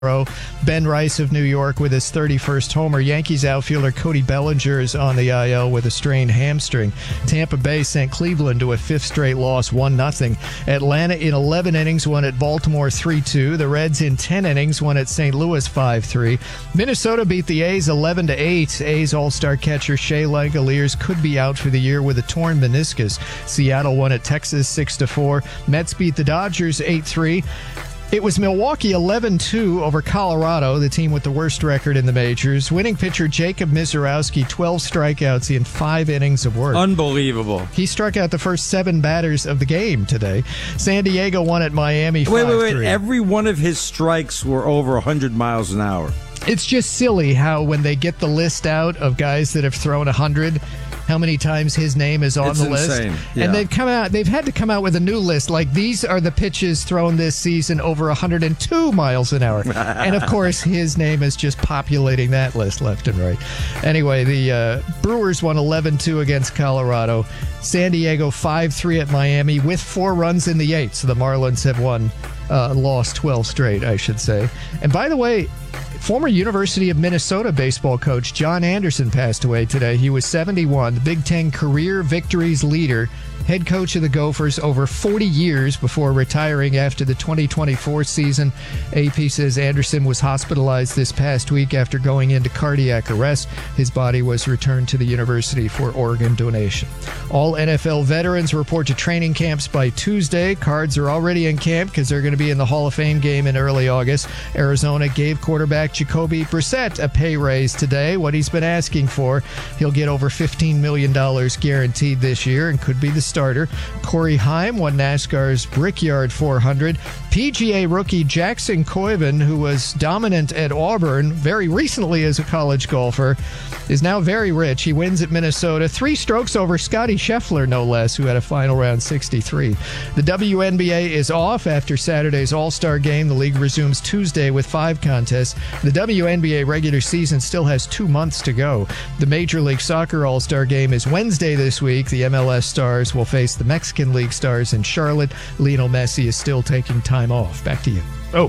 Ben Rice of New York with his 31st homer. Yankees outfielder Cody Bellinger is on the IL with a strained hamstring. Tampa Bay sent Cleveland to a fifth straight loss, 1-0. Atlanta in 11 innings won at Baltimore 3-2. The Reds in 10 innings won at St. Louis 5-3. Minnesota beat the A's 11-8. A's all-star catcher Shea Langoliers could be out for the year with a torn meniscus. Seattle won at Texas 6-4. Mets beat the Dodgers 8-3. It was Milwaukee 11-2 over Colorado, the team with the worst record in the majors. Winning pitcher Jacob Misiorowski, 12 strikeouts in 5 innings of work. Unbelievable. He struck out the first 7 batters of the game today. San Diego won at Miami 5-3. Wait. Every one of his strikes were over 100 miles an hour. It's just silly how when they get the list out of guys that have thrown 100, how many times his name is on the list. Insane. Yeah. And they've had to come out with a new list, like these are the pitches thrown this season over 102 miles an hour. And of course his name is just populating that list left and right. Anyway, the Brewers won 11-2 against Colorado. San Diego 5-3 at Miami with 4 runs in the 8th. So the Marlins have lost 12 straight, I should say. And by the way, former University of Minnesota baseball coach John Anderson passed away today. He was 71, the Big Ten career victories leader, head coach of the Gophers over 40 years before retiring after the 2024 season. AP says Anderson was hospitalized this past week after going into cardiac arrest. His body was returned to the university for organ donation. All NFL veterans report to training camps by Tuesday. Cards are already in camp because they're going to be in the Hall of Fame game in early August. Arizona gave quarterback Jacoby Brissett a pay raise today, what he's been asking for. He'll get over $15 million guaranteed this year and could be the starter. Corey Haim won NASCAR's Brickyard 400. PGA rookie Jackson Coyven, who was dominant at Auburn very recently as a college golfer, is now very rich. He wins at Minnesota, 3 strokes over Scotty Scheffler, no less, who had a final round 63. The WNBA is off after Saturday's All-Star game. The league resumes Tuesday with 5 contests. The WNBA regular season still has 2 months to go. The Major League Soccer All-Star game is Wednesday this week. The MLS Stars will face the Mexican League Stars in Charlotte. Lionel Messi is still taking time off. Back to you. Oh,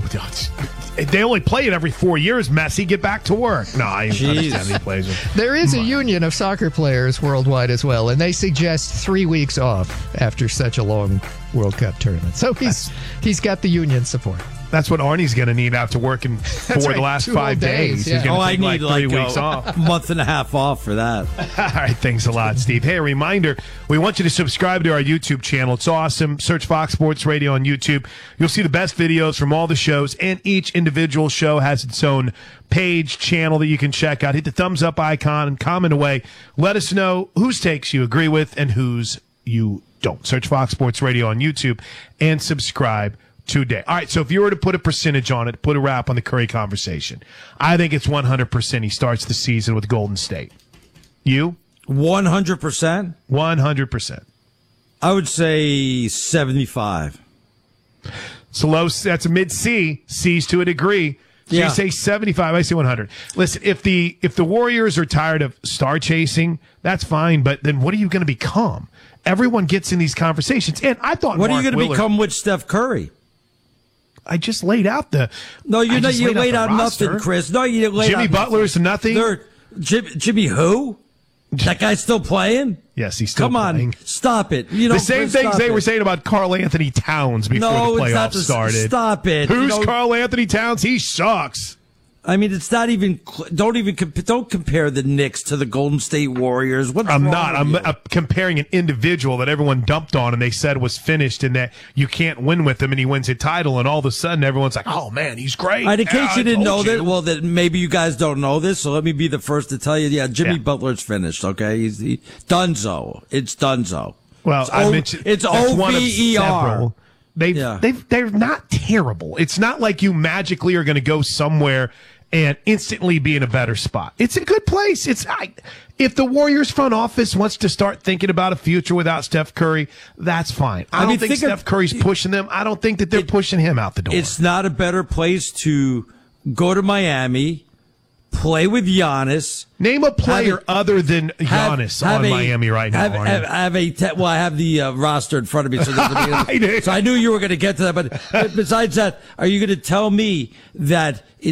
they only play it every 4 years. Messi, get back to work. No, I understand he plays it. There is a union of soccer players worldwide as well, and they suggest 3 weeks off after such a long World Cup tournament. So he's got the union support. That's what Arnie's going to need after working for the last 5 days. Yeah. He's going to take I need 3 weeks off. A month and a half off for that. All right, thanks a lot, Steve. Hey, a reminder, we want you to subscribe to our YouTube channel. It's awesome. Search Fox Sports Radio on YouTube. You'll see the best videos from all the shows, and each individual show has its own page, channel that you can check out. Hit the thumbs up icon and comment away. Let us know whose takes you agree with and whose you don't. Search Fox Sports Radio on YouTube and subscribe today. All right, so if you were to put a percentage on it, put a wrap on the Curry conversation, I think it's 100% he starts the season with Golden State. You? 100%? 100%. I would say 75. It's low. That's a mid-C. C's to a degree. So yeah. You say 75, I say 100. Listen, if the Warriors are tired of star chasing, that's fine, but then what are you going to become? Everyone gets in these conversations, and I thought what Mark are you going to Willard, become with Steph Curry? I just laid out the. No, you laid out roster. nothing, Chris. No, you laid Jimmy out Butler's nothing. Jimmy who? That guy's still playing? Yes, he's still Come playing. on, stop it. The same things they were saying about Karl Anthony Towns before the playoffs started. Stop it. Who's Karl Anthony Towns? He sucks. I mean, it's not even. Don't compare the Knicks to the Golden State Warriors. I'm comparing an individual that everyone dumped on and they said was finished and that you can't win with him, and he wins a title, and all of a sudden everyone's like, "Oh man, he's great." In case you didn't know that, well, that maybe you guys don't know this, so let me be the first to tell you. Yeah, Jimmy Butler's finished. Okay, he's Dunzo. It's Dunzo. Well, I mentioned it's OVER. They're not terrible. It's not like you magically are going to go somewhere and instantly be in a better spot. It's a good place. If the Warriors front office wants to start thinking about a future without Steph Curry, that's fine. I don't think Steph Curry's pushing them. I don't think that they're pushing him out the door. It's not a better place to go to Miami, play with Giannis. Name a player other than Giannis on Miami right now. I have the roster in front of me, so I knew you were going to get to that. But besides that, are you going to tell me that